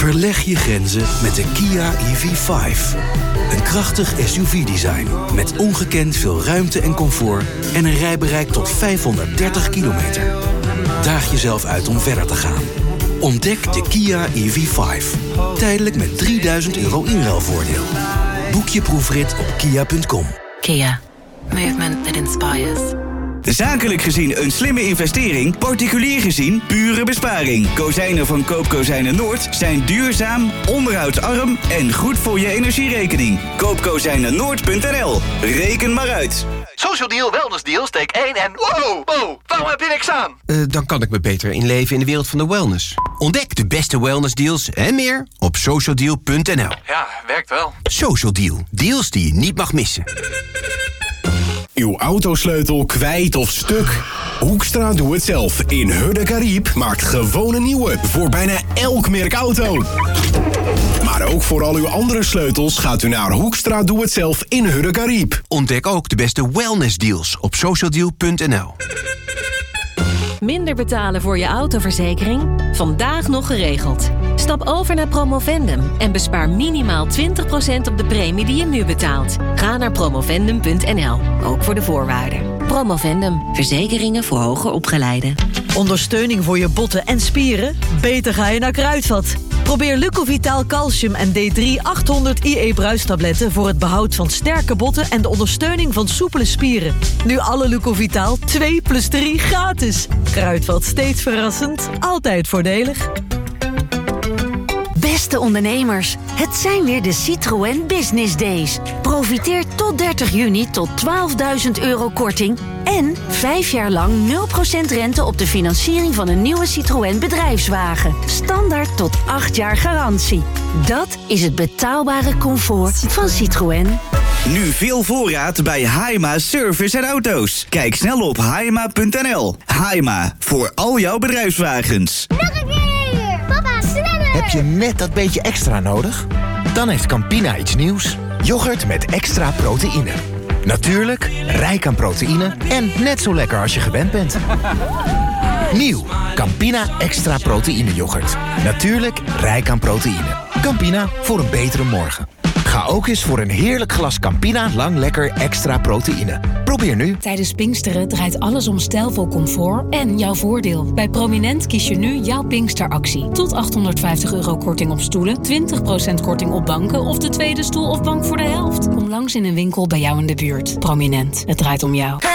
Verleg je grenzen met de Kia EV5. Een krachtig SUV-design met ongekend veel ruimte en comfort en een rijbereik tot 530 kilometer. Daag jezelf uit om verder te gaan. Ontdek de Kia EV5. Tijdelijk met €3000 inruilvoordeel. Boek je proefrit op kia.com. Kia. Movement that inspires. Zakelijk gezien een slimme investering, particulier gezien pure besparing. Kozijnen van Koopkozijnen Noord zijn duurzaam, onderhoudsarm en goed voor je energierekening. Koopkozijnennoord.nl. Reken maar uit. Social Deal, Wellness Deal, steek 1 en... Wow, waarom heb je niks aan? Dan kan ik me beter inleven in de wereld van de wellness. Ontdek de beste wellness deals en meer op socialdeal.nl. Ja, werkt wel. Social Deal. Deals die je niet mag missen. Uw autosleutel kwijt of stuk? Hoekstra Doe Het Zelf in Hudde Cariep maakt gewoon een nieuwe voor bijna elk merk auto. Maar ook voor al uw andere sleutels gaat u naar Hoekstra Doe Het Zelf in Hudde Cariep. Ontdek ook de beste wellness deals op socialdeal.nl. Minder betalen voor je autoverzekering? Vandaag nog geregeld. Stap over naar Promovendum en bespaar minimaal 20% op de premie die je nu betaalt. Ga naar promovendum.nl, ook voor de voorwaarden. Promovendum, verzekeringen voor hoger opgeleiden. Ondersteuning voor je botten en spieren? Beter ga je naar Kruidvat. Probeer Lucovitaal Calcium en D3 800 IE bruistabletten voor het behoud van sterke botten en de ondersteuning van soepele spieren. Nu alle Lucovitaal 2+3 gratis. Kruidvat, steeds verrassend, altijd voordelig. Beste ondernemers, het zijn weer de Citroën Business Days. Profiteer tot 30 juni tot €12.000 korting en 5 jaar lang 0% rente op de financiering van een nieuwe Citroën bedrijfswagen. Standaard tot 8 jaar garantie. Dat is het betaalbare comfort van Citroën. Nu veel voorraad bij Haima Service en Auto's. Kijk snel op haima.nl. Haima, voor al jouw bedrijfswagens. Nog een keer! Papa, sneller! Heb je net dat beetje extra nodig? Dan heeft Campina iets nieuws. Yoghurt met extra proteïne. Natuurlijk, rijk aan proteïne en net zo lekker als je gewend bent. Nieuw, Campina extra proteïne yoghurt. Natuurlijk, rijk aan proteïne. Campina, voor een betere morgen. Ga ook eens voor een heerlijk glas Campina Lang Lekker extra proteïne. Probeer nu. Tijdens Pinksteren draait alles om stijlvol comfort en jouw voordeel. Bij Prominent kies je nu jouw Pinksteractie. Tot €850 korting op stoelen, 20% korting op banken of de tweede stoel of bank voor de helft. Kom langs in een winkel bij jou in de buurt. Prominent, het draait om jou.